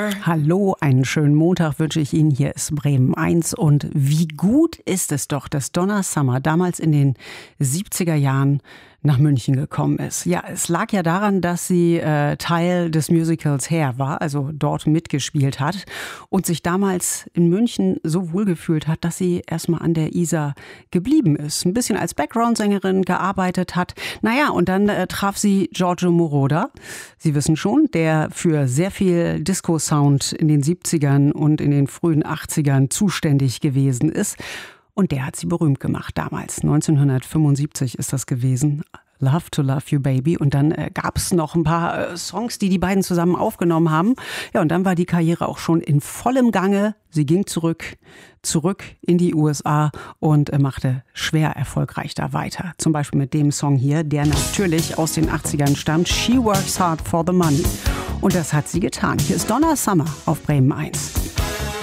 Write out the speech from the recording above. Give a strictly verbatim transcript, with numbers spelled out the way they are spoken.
Hallo, einen schönen Montag wünsche ich Ihnen. Hier ist Bremen eins und wie gut ist es doch, dass Donna Summer damals in den siebziger Jahren nach München gekommen ist. Ja, es lag ja daran, dass sie äh, Teil des Musicals Hair war, also dort mitgespielt hat und sich damals in München so wohlgefühlt hat, dass sie erstmal an der Isar geblieben ist. Ein bisschen als Background-Sängerin gearbeitet hat. Naja, und dann äh, traf sie Giorgio Moroder. Sie wissen schon, der für sehr viel Disco-Sound in den siebzigern und in den frühen achtzigern zuständig gewesen ist. Und der hat sie berühmt gemacht damals. neunzehnhundertfünfundsiebzig ist das gewesen. Love to Love You Baby. Und dann äh, gab es noch ein paar äh, Songs, die die beiden zusammen aufgenommen haben. Ja, und dann war die Karriere auch schon in vollem Gange. Sie ging zurück, zurück in die U S A und äh, machte schwer erfolgreich da weiter. Zum Beispiel mit dem Song hier, der natürlich aus den achtzigern stammt. She Works Hard for the Money. Und das hat sie getan. Hier ist Donna Summer auf Bremen eins.